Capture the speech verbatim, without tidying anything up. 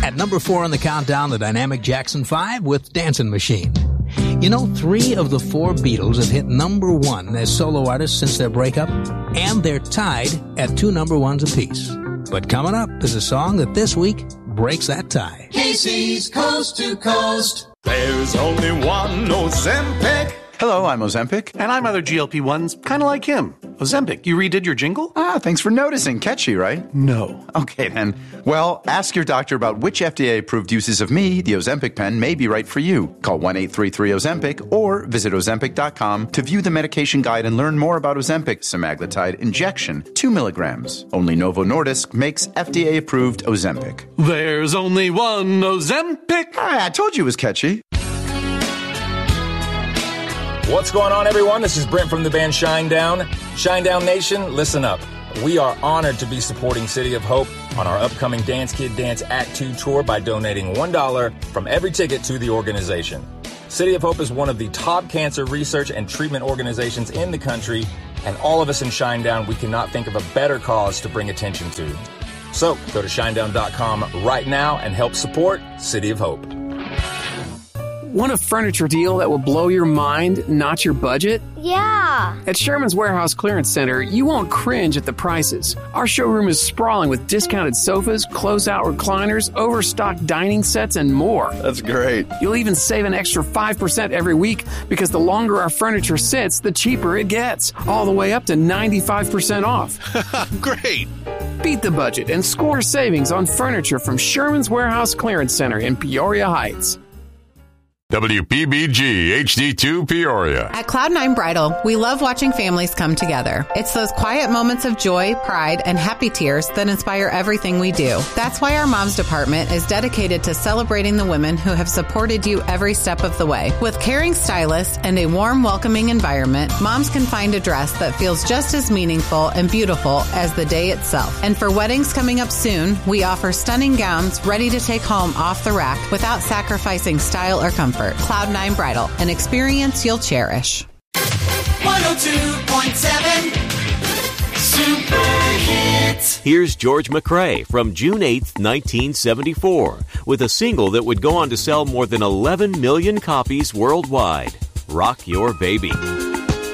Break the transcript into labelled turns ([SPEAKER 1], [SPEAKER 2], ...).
[SPEAKER 1] At number four on the countdown, the Dynamic Jackson five with Dancing Machine. You know, three of the four Beatles have hit number one as solo artists since their breakup, and they're tied at two number ones apiece. But coming up is a song that this week breaks that tie.
[SPEAKER 2] Casey's Coast to Coast.
[SPEAKER 3] There's only one Ozempic.
[SPEAKER 4] Hello, I'm Ozempic.
[SPEAKER 5] And I'm other G L P ones, kind of like him. Ozempic, you redid your jingle?
[SPEAKER 4] Ah, thanks for noticing. Catchy, right?
[SPEAKER 5] No.
[SPEAKER 4] Okay, then. Well, ask your doctor about which F D A-approved uses of me, the Ozempic pen, may be right for you. Call one eight three three Ozempic or visit Ozempic dot com to view the medication guide and learn more about Ozempic semaglutide injection, two milligrams. Only Novo Nordisk makes F D A-approved Ozempic.
[SPEAKER 5] There's only one Ozempic.
[SPEAKER 4] Ah, I told you it was catchy.
[SPEAKER 6] What's going on, everyone? This is Brent from the band Shinedown. Shinedown Nation, listen up. We are honored to be supporting City of Hope on our upcoming Dance Kid Dance Act two tour by donating one dollar from every ticket to the organization. City of Hope is one of the top cancer research and treatment organizations in the country, and all of us in Shinedown, we cannot think of a better cause to bring attention to. So, go to shinedown dot com right now and help support City of Hope.
[SPEAKER 7] Want a furniture deal that will blow your mind, not your budget?
[SPEAKER 8] Yeah!
[SPEAKER 7] At Sherman's Warehouse Clearance Center, you won't cringe at the prices. Our showroom is sprawling with discounted sofas, close-out recliners, overstocked dining sets, and more.
[SPEAKER 4] That's great.
[SPEAKER 7] You'll even save an extra five percent every week because the longer our furniture sits, the cheaper it gets. All the way up to ninety-five percent off.
[SPEAKER 5] Great!
[SPEAKER 7] Beat the budget and score savings on furniture from Sherman's Warehouse Clearance Center in Peoria Heights.
[SPEAKER 9] W P B G H D two Peoria.
[SPEAKER 10] At Cloud nine Bridal, we love watching families come together. It's those quiet moments of joy, pride, and happy tears that inspire everything we do. That's why our Moms Department is dedicated to celebrating the women who have supported you every step of the way. With caring stylists and a warm, welcoming environment, moms can find a dress that feels just as meaningful and beautiful as the day itself. And for weddings coming up soon, we offer stunning gowns ready to take home off the rack without sacrificing style or comfort. Cloud nine Bridal, an experience you'll cherish.
[SPEAKER 2] one oh two point seven Super Hits.
[SPEAKER 11] Here's George McRae from June eighth, nineteen seventy-four, with a single that would go on to sell more than eleven million copies worldwide, Rock Your Baby.